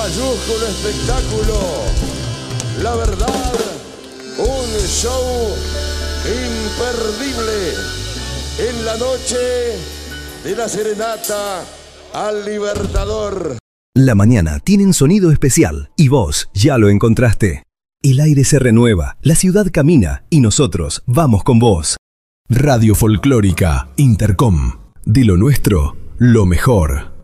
mayúsculo espectáculo. La verdad, un show imperdible en la noche de la serenata al Libertador. La mañana tiene un sonido especial y vos ya lo encontraste. El aire se renueva, la ciudad camina y nosotros vamos con vos. Radio Folclórica Intercom. De lo nuestro, lo mejor.